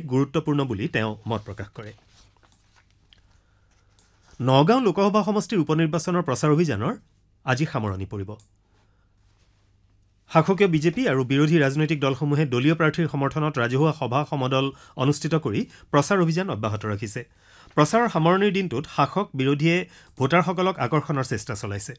গুৰুত্বপূৰ্ণ বুলি তেওঁ মত প্ৰকাশ কৰে। নগাঁও লোকসভা সমষ্টিৰ উপনিৰ্বাচনৰ প্ৰচাৰ অভিযানৰ আজি সামৰণি পৰিব। শাসকীয় বিজেপি আৰু বিৰোধী ৰাজনৈতিক দলসমূহে দলীয় প্ৰাৰ্থীৰ সমৰ্থনত ৰাজহুৱা সভা সমদল অনুষ্ঠিত কৰি প্ৰচাৰ অভিযান অব্যাহত ৰাখিছে। প্ৰচাৰৰ সামৰণিৰ দিনটোত শাসক বিৰোধীয়ে ভোটাৰসকলক আকৰ্ষণৰ চেষ্টা চলাইছে।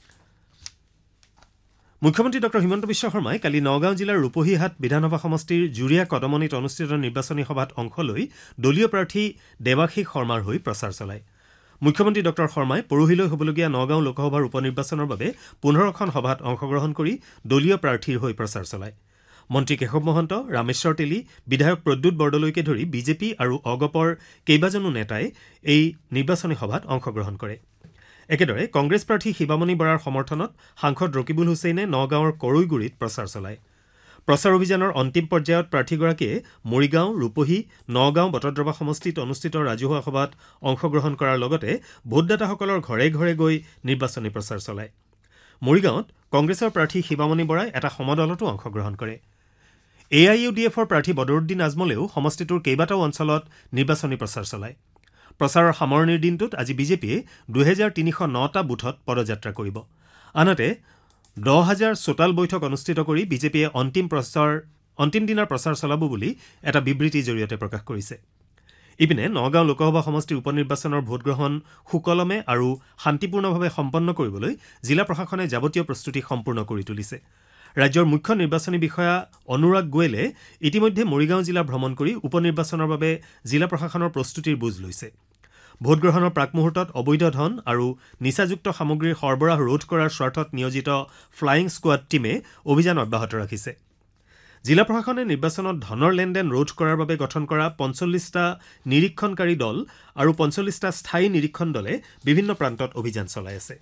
মুখ্যমন্ত্ৰী ডঃ হিমন্ত বিশ্ব শৰ্মাই কালি নগাঁও জিলাৰ ৰূপহীহাট বিধানসভা সমষ্টিৰ জুৰীয়া কদমনিত অনুষ্ঠিত নিৰ্বাচনী সভাত অংশ লৈ দলীয় প্ৰাৰ্থী দেৱাশীষ শৰ্মাৰ হৈ প্ৰচাৰ চলায়। মুখ্যমন্ত্ৰী ডঃ শৰ্মাই পৰহিলৈ হ'বলগীয়া নগাঁও লোকসভাৰ উপনিৰ্বাচনৰ বাবে 15খন সভাত অংশগ্ৰহণ কৰি দলীয় প্ৰাৰ্থীৰ হৈ প্ৰচাৰ চলায়। মন্ত্ৰী কেশৱ মহন্ত, ৰামেশ্বৰ তেলী, বিধায়ক প্ৰদ্যুৎ বৰদলৈকে ধৰি বিজেপি আৰু অগপৰ কেইবাজনো নেতাই এই নিৰ্বাচনী সভাত অংশগ্ৰহণ কৰে। একেদৰে কংগ্ৰেছ প্ৰাৰ্থী শিৱামণি বৰাৰ সমৰ্থনত সাংসদ ৰকিবুল হুছেইনে নগাঁৱৰ কৰৈগুৰিত প্ৰচাৰ চলায়। প্ৰচাৰ অভিযানৰ অন্তিম পৰ্যায়ত প্ৰাৰ্থীগৰাকীয়ে মৰিগাঁও, ৰূপহী, নগাঁও বটদ্ৰৱা সমষ্টিত অনুষ্ঠিত ৰাজহুৱা সভাত অংশগ্ৰহণ কৰাৰ লগতে ভোটদাতাসকলৰ ঘৰে ঘৰে গৈ নিৰ্বাচনী প্ৰচাৰ চলায়। মৰিগাঁৱত কংগ্ৰেছৰ প্ৰাৰ্থী শিৱামণি বৰাই এটা সমদলতো অংশগ্ৰহণ কৰে। AIUDFৰ প্ৰাৰ্থী বদৰুদ্দিন আজমলেও সমষ্টিটোৰ কেইবাটাও অঞ্চলত নিৰ্বাচনী প্ৰচাৰ চলায়। প্ৰচাৰৰ সামৰণিৰ দিনটোত আজি বিজেপিয়ে 2309টা বুথত পদযাত্ৰা কৰিব। আনহাতে 10,000 চোতাল বৈঠক অনুষ্ঠিত কৰি বিজেপিয়ে অন্তিম দিনাৰ প্ৰচাৰ চলাব বুলি এটা বিবৃতিৰ জৰিয়তে প্ৰকাশ কৰিছে। ইপিনে নগাঁও লোকসভা সমষ্টিৰ উপনিৰ্বাচনৰ ভোটগ্ৰহণ সুকলমে আৰু শান্তিপূৰ্ণভাৱে সম্পন্ন কৰিবলৈ জিলা প্ৰশাসনে যাৱতীয় প্ৰস্তুতি সম্পূৰ্ণ কৰি তুলিছে। ৰাজ্যৰ মুখ্য নিৰ্বাচনী বিষয়া অনুৰাগ গোৱেলে ইতিমধ্যে মৰিগাঁও জিলা ভ্ৰমণ কৰি উপনিৰ্বাচনৰ বাবে জিলা প্ৰশাসনৰ প্ৰস্তুতিৰ বুজ লৈছে। ভোটগ্ৰহণৰ প্ৰাকমুহূৰ্তত অবৈধ ধন আৰু নিচাযুক্ত সামগ্ৰীৰ সৰবৰাহ ৰোধ কৰাৰ স্বাৰ্থত নিয়োজিত ফ্লাইং স্কোৱাড টীমে অভিযান অব্যাহত ৰাখিছে। জিলা প্ৰশাসনে নিৰ্বাচনত ধনৰ লেনদেন ৰোধ কৰাৰ বাবে গঠন কৰা 45টা নিৰীক্ষণকাৰী দল আৰু 45টা স্থায়ী নিৰীক্ষণ দলে বিভিন্ন প্ৰান্তত অভিযান চলাই আছে।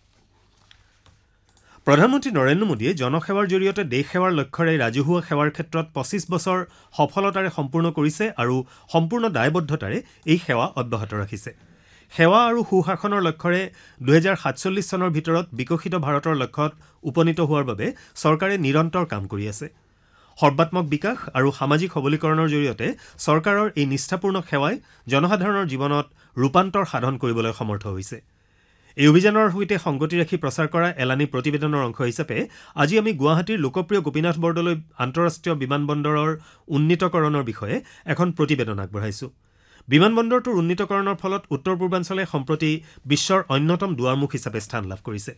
প্ৰধানমন্ত্ৰী নৰেন্দ্ৰ মোদীয়ে জনসেৱাৰ জৰিয়তে দেশ সেৱাৰ লক্ষ্যৰে ৰাজহুৱা সেৱাৰ ক্ষেত্ৰত 25 বছৰ সফলতাৰে সম্পূৰ্ণ কৰিছে আৰু সম্পূৰ্ণ দায়বদ্ধতাৰে এই সেৱা অব্যাহত ৰাখিছে। সেৱা আৰু সুশাসনৰ লক্ষ্যৰে 2047 চনৰ ভিতৰত বিকশিত ভাৰতৰ লক্ষ্যত উপনীত হোৱাৰ বাবে চৰকাৰে নিৰন্তৰ কাম কৰি আছে। সৰ্বাত্মক বিকাশ আৰু সামাজিক সবলীকৰণৰ জৰিয়তে চৰকাৰৰ এই নিষ্ঠাপূৰ্ণ সেৱাই জনসাধাৰণৰ জীৱনত ৰূপান্তৰ সাধন কৰিবলৈ সমৰ্থ হৈছে। এই অভিযানৰ সৈতে সংগতি ৰাখি প্ৰচাৰ কৰা এলানি প্ৰতিবেদনৰ অংশ হিচাপে আজি আমি গুৱাহাটীৰ লোকপ্ৰিয় গোপীনাথ বৰদলৈ আন্তঃৰাষ্ট্ৰীয় বিমানবন্দৰৰ উন্নীতকৰণৰ বিষয়ে এখন প্ৰতিবেদন আগবঢ়াইছো। বিমানবন্দৰটোৰ উন্নীতকৰণৰ ফলত উত্তৰ পূৰ্বাঞ্চলে সম্প্ৰতি বিশ্বৰ অন্যতম দুৱাৰমুখ হিচাপে স্থান লাভ কৰিছে।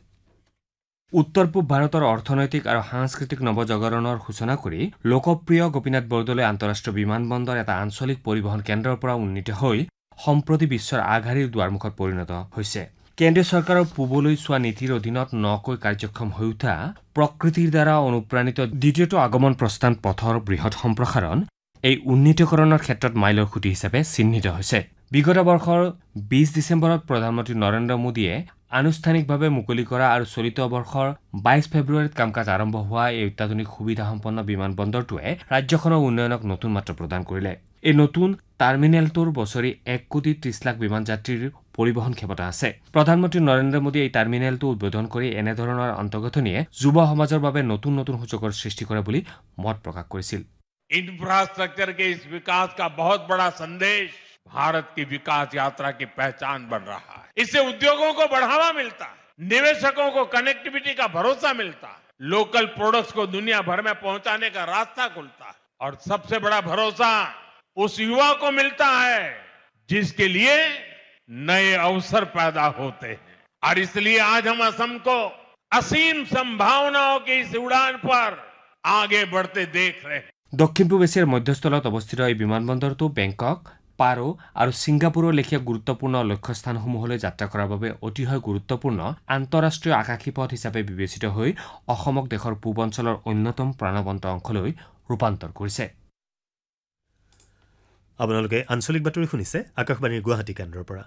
উত্তৰ পূব ভাৰতৰ অৰ্থনৈতিক আৰু সাংস্কৃতিক নৱজাগৰণৰ সূচনা কৰি লোকপ্ৰিয় গোপীনাথ বৰদলৈ আন্তঃৰাষ্ট্ৰীয় বিমানবন্দৰ এটা আঞ্চলিক পৰিবহণ কেন্দ্ৰৰ পৰা উন্নীত হৈ সম্প্ৰতি বিশ্বৰ আগশাৰীৰ দুৱাৰমুখত পৰিণত হৈছে। কেন্দ্ৰীয় চৰকাৰৰ পূবলৈ চোৱা নীতিৰ অধীনত নকৈ কাৰ্যক্ষম হৈ উঠা প্ৰকৃতিৰ দ্বাৰা অনুপ্ৰাণিত দ্বিতীয়টো আগমন প্ৰস্থান পথৰ বৃহৎ সম্প্ৰসাৰণ এই উন্নীতকৰণৰ ক্ষেত্ৰত মাইলৰ খুঁটি হিচাপে চিহ্নিত হৈছে। বিগত বৰ্ষৰ 20 ডিচেম্বৰত প্ৰধানমন্ত্ৰী নৰেন্দ্ৰ মোদীয়ে আনুষ্ঠানিকভাৱে মুকলি কৰা আৰু চলিত বৰ্ষৰ 22 ফেব্ৰুৱাৰীত কাম কাজ আৰম্ভ হোৱা এই অত্যাধুনিক সুবিধাসম্পন্ন বিমানবন্দৰটোৱে ৰাজ্যখনৰ উন্নয়নক নতুন মাত্ৰা প্ৰদান কৰিলে। এই নতুন টাৰ্মিনেলটোৰ বছৰি 1,30,00,000 বিমান যাত্ৰীৰ পৰিবহণ ক্ষমতা আছে। প্ৰধানমন্ত্ৰী নৰেন্দ্ৰ মোদীয়ে এই টাৰ্মিনেলটো উদ্বোধন কৰি এনেধৰণৰ অন্তৰ্গাঁথনিয়ে যুৱ সমাজৰ বাবে নতুন নতুন সুযোগৰ সৃষ্টি কৰে বুলি মত প্ৰকাশ কৰিছিল। इंफ्रास्ट्रक्चर के इस विकास का बहुत बड़ा संदेश भारत की विकास यात्रा की पहचान बन रहा है। इससे उद्योगों को बढ़ावा मिलता है, निवेशकों को कनेक्टिविटी का भरोसा मिलता है, लोकल प्रोडक्ट्स को दुनिया भर में पहुंचाने का रास्ता खुलता है और सबसे बड़ा भरोसा उस युवा को मिलता है जिसके लिए नए अवसर पैदा होते हैं। और इसलिए आज हम असम को असीम संभावनाओं की इस उड़ान पर आगे बढ़ते देख रहे हैं। দক্ষিণ পূব এছিয়াৰ মধ্যস্থলত অৱস্থিত এই বিমানবন্দৰটো বেংকক, পাৰো আৰু ছিংগাপুৰৰ লেখীয়া গুৰুত্বপূৰ্ণ লক্ষ্যস্থানসমূহলৈ যাত্ৰা কৰাৰ বাবে অতিশয় গুৰুত্বপূৰ্ণ আন্তঃৰাষ্ট্ৰীয় আকাশী পথ হিচাপে বিবেচিত হৈ অসমক দেশৰ পূব অঞ্চলৰ অন্যতম প্ৰাণৱন্ত অংশলৈ ৰূপান্তৰ কৰিছে। আপোনালোকে আঞ্চলিক বাতৰি শুনিছে আকাশবাণীৰ গুৱাহাটী কেন্দ্ৰৰ পৰা।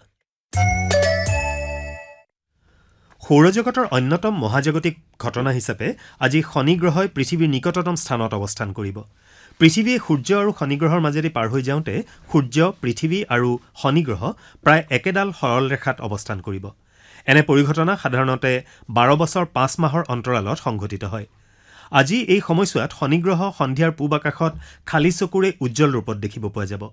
সৌৰজগতৰ অন্যতম মহাজাগতিক ঘটনা হিচাপে আজি শনি গ্ৰহই পৃথিৱীৰ নিকটতম স্থানত অৱস্থান কৰিব। পৃথিৱীয়ে সূৰ্য আৰু শনি গ্ৰহৰ মাজেদি পাৰ হৈ যাওঁতে সূৰ্য, পৃথিৱী আৰু শনি গ্ৰহ প্ৰায় একেডাল সৰল ৰেখাত অৱস্থান কৰিব। এনে পৰিঘটনা সাধাৰণতে 12 বছৰ 5 মাহৰ অন্তৰালত সংঘটিত হয়। আজি এই সময়ছোৱাত শনি গ্ৰহ সন্ধিয়াৰ পূব আকাশত খালী চকুৰে উজ্জ্বল ৰূপত দেখিব পোৱা যাব।